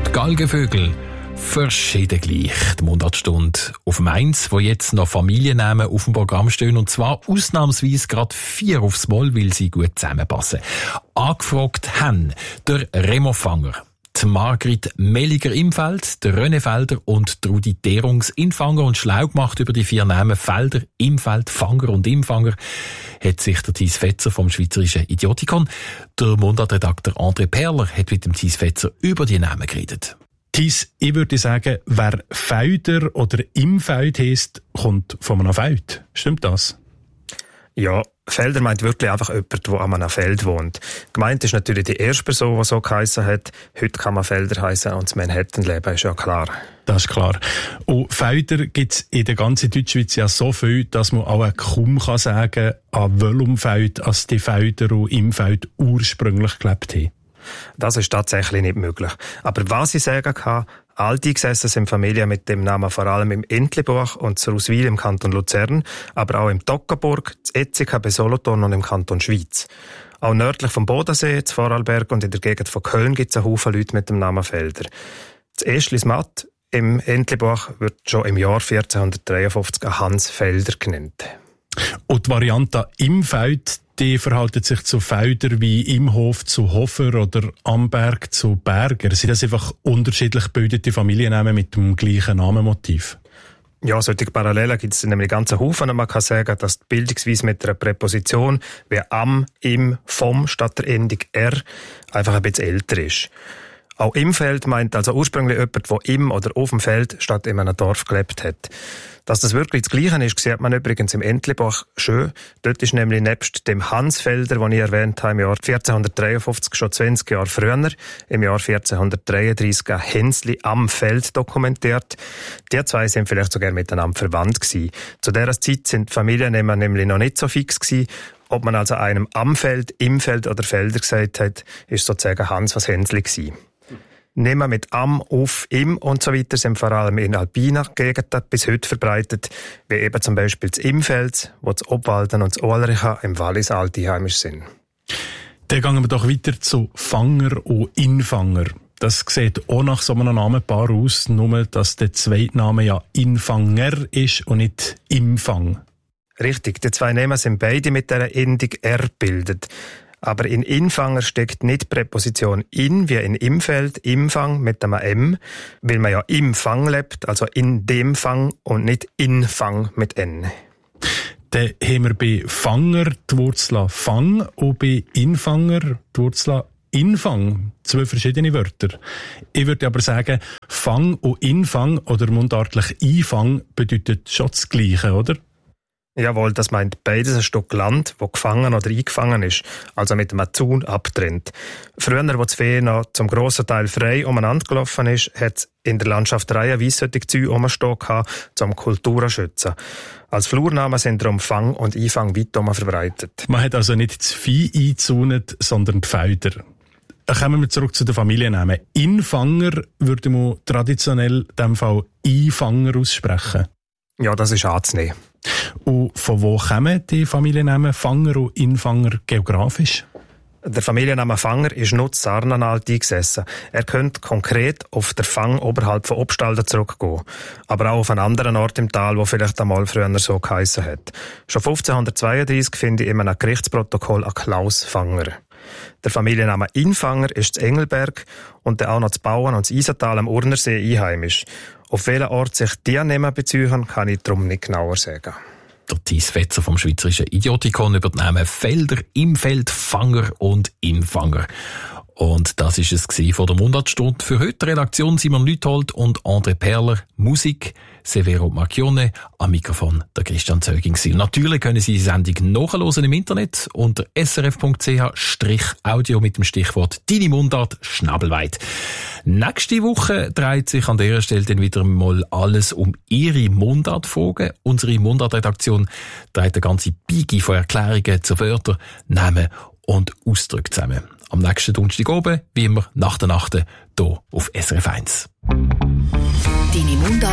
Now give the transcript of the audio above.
Die Galgenvögel, verschieden gleich. Die Mundartstunde auf Mainz, wo jetzt noch Familiennamen auf dem Programm stehen, und zwar ausnahmsweise gerade 4 aufs Mal, weil sie gut zusammenpassen. Angefragt haben der Remo Fanger, die Margrit Melliger-Imfeld, der René Felder und Trudi Derungs-Infanger, und schlau gemacht über die 4 Namen Felder, Imfeld, Fanger und Imfanger hat sich der Thies Fetzer vom Schweizerischen Idiotikon. Der Mundartredakteur André Perler hat mit dem Thies Fetzer über die Namen geredet. Thies, ich würde sagen, wer Felder oder Imfeld heisst, kommt von einem Feld. Stimmt das? Ja, Felder meint wirklich einfach jemand, der an einem Feld wohnt. Gemeint ist natürlich die erste Person, die so geheissen hat. Heute kann man Felder heissen und das Manhattan-Leben ist ja klar. Das ist klar. Und Felder gibt es in der ganzen Deutschschweiz ja so viel, dass man auch kaum sagen kann, an welchem Feld als die Felder und Imfeld ursprünglich gelebt haben. Das ist tatsächlich nicht möglich. Aber was ich sagen kann, alteingesessen sind Familien mit dem Namen vor allem im Entlebuch und Zuruswil im Kanton Luzern, aber auch im Toggenburg, in Etzika bei Solothurn und im Kanton Schwyz. Auch nördlich vom Bodensee, in Vorarlberg und in der Gegend von Köln gibt es einen Haufen Leute mit dem Namen Felder. Das Eschlismatt im Entlebuch wird schon im Jahr 1453 Hans Felder genannt. Und die Variante im Feld, die verhalten sich zu Feldern wie Imhof zu Hofer oder Amberg zu Berger. Sind das einfach unterschiedlich gebildete Familiennamen mit dem gleichen Namenmotiv? Ja, solche Parallelen gibt es nämlich ganzen Haufen. Man kann sagen, dass die Bildungsweise mit einer Präposition wie am, im, vom statt der Endung r einfach ein bisschen älter ist. Auch im Feld meint also ursprünglich jemand, der im oder auf dem Feld statt in einem Dorf gelebt hat. Dass das wirklich das Gleiche ist, sieht man übrigens im Entlebuch schön. Dort ist nämlich nebst dem Hans Felder, den ich erwähnt habe, im Jahr 1453, schon 20 Jahre früher, im Jahr 1433 ein Hänsli am Feld dokumentiert. Die 2 sind vielleicht sogar miteinander verwandt gewesen. Zu dieser Zeit sind die Familiennamen nämlich noch nicht so fix gewesen. Ob man also einem am Feld, im Feld oder Felder gesagt hat, ist sozusagen Hans was Hänsli gewesen. Nehmen mit am, auf, im und so weiter sind vor allem in alpiner Gegenden bis heute verbreitet, wie eben zum Beispiel das Imfeld, wo das Obwalden und das Ohlricha im Wallis altiheimisch sind. Dann gehen wir doch weiter zu Fanger und Infanger. Das sieht auch nach so einem Namenpaar aus, nur dass der zweite Name ja Infanger ist und nicht Imfang. Richtig, die 2 Namen sind beide mit der Endung R gebildet. Aber in Infanger steckt nicht die Präposition in, wie in Imfeld, Imfang mit einem M, weil man ja im Fang lebt, also in dem Fang und nicht in Fang mit N. Dann haben wir bei Fanger die Wurzel Fang und bei Infanger die Wurzel Infang. 2 verschiedene Wörter. Ich würde aber sagen, Fang und Infang oder mundartlich Einfang bedeutet schon das Gleiche, oder? Jawohl, das meint beides ein Stück Land, das gefangen oder eingefangen ist, also mit einem Zaun abtrennt. Früher, wo das Vieh noch zum grossen Teil frei umeinander gelaufen ist, hat es in der Landschaft reihenweise solche Zäune rumstehen gehabt, um Kulturen zu schützen. Als Flurnamen sind darum Fang und Einfang weit verbreitet. Man hat also nicht das Vieh eingezäunt, sondern die Felder. Kommen wir zurück zu den Familiennamen. Infanger würde man traditionell in diesem Fall Einfanger aussprechen. Ja, das ist anzunehmen. Und von wo kommen die Familiennamen Fanger und Infanger geografisch? Der Familienname Fanger ist nur in Sarnenalt eingesessen. Er könnte konkret auf den Fang oberhalb von Obstalden zurückgehen. Aber auch auf einen anderen Ort im Tal, wo vielleicht einmal früher so geheissen hat. Schon 1532 finde ich in einem Gerichtsprotokoll einen Klaus Fanger. Der Familienname Infanger ist zu Engelberg und auch noch zu Bauen und zu Isental am Urnersee einheimisch. Auf welchen Ort sich die Namen beziehen, kann ich darum nicht genauer sagen. Der Thies Fetzer vom Schweizerischen Idiotikon über die Namen Felder, Imfeld, Fanger und Infanger. Und das ist es von der Mundartstunde für heute. Redaktion Simon Lüthold und André Perler. Musik Severo Marchione. Am Mikrofon der Christian Zöging. Und natürlich können Sie die Sendung nachhören im Internet unter srf.ch/audio mit dem Stichwort Deine Mundart schnabelweit. Nächste Woche dreht sich an dieser Stelle dann wieder mal alles um Ihre Mundartfragen. Unsere Mundartredaktion dreht eine ganze Biege von Erklärungen zu Wörtern, Namen und Ausdrücken zusammen. Am nächsten Donnerstag oben, wie immer, nach der Nacht, hier auf SRF 1.